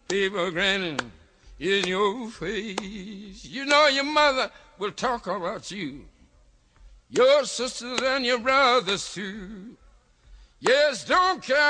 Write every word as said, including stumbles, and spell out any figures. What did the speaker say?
People grinning in your face. You know your mother will talk about you, your sisters and your brothers too. Yes, don't care